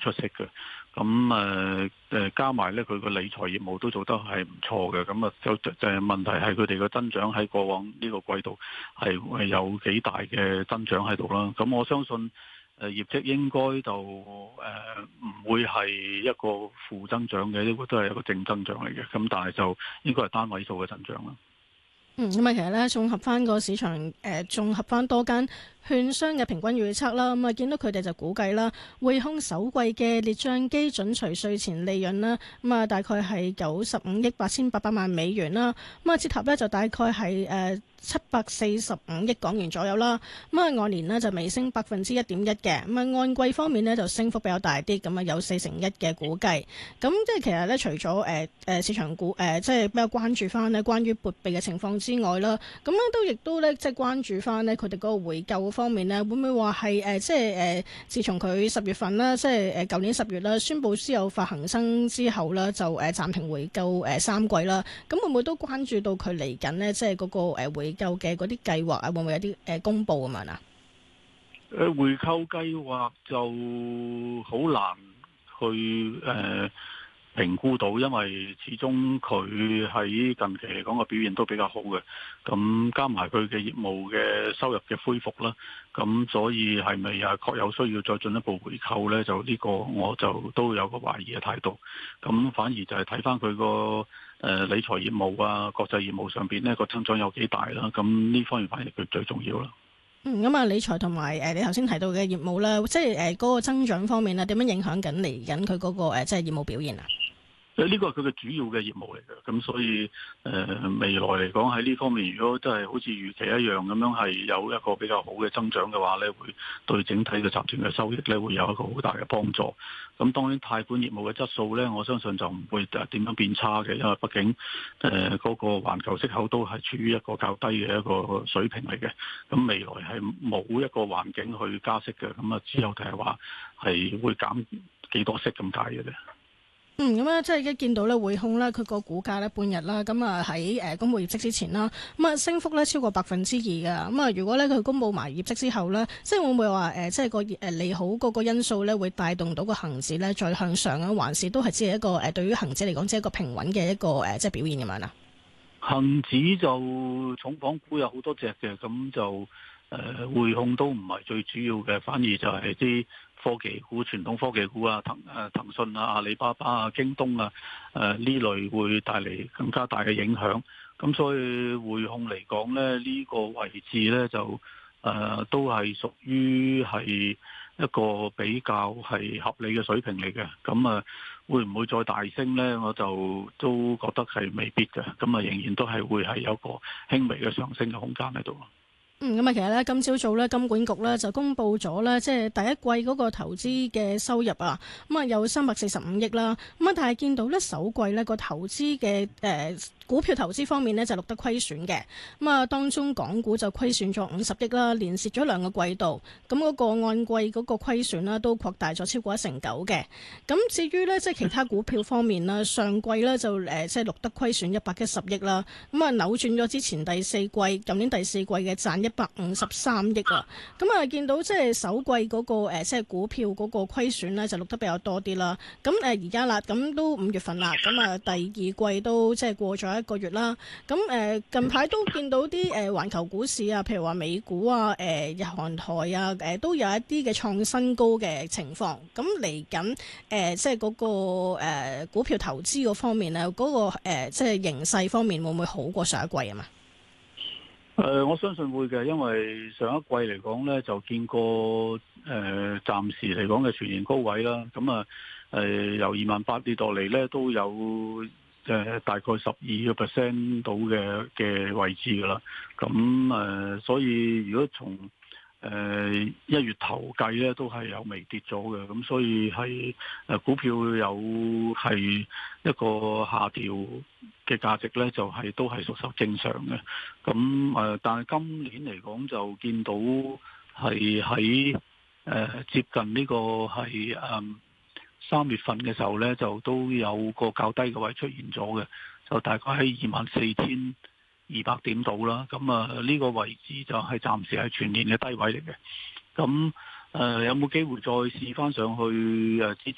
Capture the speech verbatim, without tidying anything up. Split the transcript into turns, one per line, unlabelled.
出色嘅。咁誒誒加埋咧，佢個理財業務都做得係唔錯嘅。咁啊，就就係問題係佢哋個增長喺過往呢個季度係係有幾大嘅增長喺度啦。咁我相信誒業績應該就誒唔會係一個負增長嘅，應該都係一個正增長嚟嘅。咁但係就應該係單位數嘅增長啦。
嗯，咁啊，其實咧，綜合翻個市場，誒、呃，綜合翻多間券商嘅平均預測啦，咁啊，見到佢哋就估計啦，匯控首季嘅列賬基準除稅前利潤啦，咁啊，大概係九十五億八千八百萬美元啦，咁啊，折合咧就大概係誒七百四十五億港元左右啦，咁啊，按年呢就微升百分之一點一嘅，咁啊，按季方面呢就升幅比較大啲，咁啊，有四成一嘅估計，咁即係其實咧，除咗誒誒市場股誒，即係比較關注翻呢關於撥備嘅情況之外啦，咁咧都亦都咧即係關注翻呢佢哋嗰個回購方面呢，會唔會話係誒即係誒自從佢十月份啦，即係誒舊年十月啦，宣布私有化恒生之後啦，就誒暫停回購誒三季啦，咁會唔會都關注到佢嚟緊呢？即係嗰個誒回購嘅嗰啲計劃啊，會唔會有啲誒公布咁樣啊？
誒回購計劃就好難去誒。呃評估到，因為始終佢喺近期嚟講個表現都比較好嘅，咁加埋佢嘅業務嘅收入嘅恢復啦，咁所以係咪啊確有需要再進一步回購呢？就呢個我就都有個懷疑嘅態度，咁反而就係睇翻佢個誒理財業務啊、國際業務上邊呢個增長有幾大啦，咁呢方面反而佢最重要啦。
嗯，咁啊，理財同埋誒你頭先提到嘅業務啦，即係誒嗰個增長方面咧，點樣影響緊嚟緊佢嗰個誒即係業務表現啊？
呢個係佢嘅主要嘅業務嚟嘅，咁所以誒、呃、未來嚟講喺呢方面，如果真係好似預期一樣咁樣係有一個比較好嘅增長嘅話咧，會對整體嘅集團嘅收益咧會有一個好大嘅幫助。咁當然貸款業務嘅質素咧，我相信就唔會誒點樣變差嘅，因為畢竟誒嗰、呃那個環球息口都係處於一個較低嘅一個水平嚟嘅。咁未來係冇一個環境去加息嘅，咁啊之後就係話係會減幾多息咁解嘅啫。
嗯，咁啊，即係一見到咧匯控咧，佢個股價咧半日啦，咁啊喺誒公佈業績之前啦，咁啊升幅咧超過百分之二㗎。咁啊，如果咧佢公佈埋業績之後咧，即係會唔會話誒，即係個誒利好嗰個因素咧，會帶動到個恒指咧再向上啊？還是都係只係一個誒對於恒指嚟講，即係一個平穩嘅一個誒即係表現咁樣啊？
恒指就重磅股有好多隻嘅，咁就誒、呃、匯控都唔係最主要嘅，反而就係啲科技股、傳統科技股啊，騰誒騰訊啊、阿里巴巴啊、京東啊，誒、呃、呢類會帶嚟更加大嘅影響。咁所以匯控嚟講咧，呢、這個位置咧就誒、呃、都係屬於係一個比較係合理嘅水平嚟嘅。咁啊，會唔會再大升咧？我就都覺得係未必嘅。咁啊，仍然都係會係有個輕微嘅上升嘅空間喺度。
嗯，咁啊，其實咧，今朝早咧，金管局咧就公布咗咧，即係第一季嗰個投資嘅收入啊，咁啊有三百四十五億啦，咁啊，但係見到咧首季咧個投資嘅誒股票投資方面呢，就錄得虧損嘅，咁啊當中港股就虧損咗五十億啦，連蝕咗兩個季度，咁嗰個按季嗰個虧損啦都擴大咗超過一成九嘅。咁至於呢，即係其他股票方面啦，上季呢就誒即係錄得虧損一百一十億啦，咁啊扭轉咗之前第四季、舊年第四季嘅賺一百五十三億啊。咁啊見到即係首季嗰個誒即係股票嗰個虧損呢，就錄得比較多啲啦。咁誒而家啦，咁都五月份啦，咁啊第二季都即係過咗一個月啦，咁誒近排都見到啲誒環球股市啊，譬如話美股啊、誒日韓台啊，誒都有一啲嘅創新高嘅情況。咁嚟緊誒即係嗰個誒股票投資嗰方面咧，嗰個誒即係形勢方面會唔會好過上一季啊嘛？
誒，我相信會嘅，因為上一季嚟講咧就見過誒暫時嚟講嘅全年高位啦。咁啊誒由二萬八跌落嚟咧都有。誒、呃、大概十二個 percent 到嘅嘅位置㗎啦，咁誒、呃、所以如果從誒一月頭計咧，都係有微跌咗嘅，咁所以係誒、呃、股票有係一個下調嘅價值咧，就係、是、都係屬實正常嘅。咁誒、呃，但係今年嚟講就見到係喺誒接近呢個係誒。呃三月份嘅時候呢，就都有個較低嘅位出現咗嘅，就大概喺二萬四千二百點度啦。咁啊，呢個位置就係暫時係全年嘅低位嚟嘅。咁誒、呃，有冇機會再試翻上去誒之